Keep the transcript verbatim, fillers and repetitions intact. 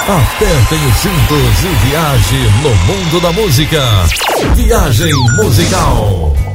Apertem os cintos e viaje no mundo da música. Viagem musical.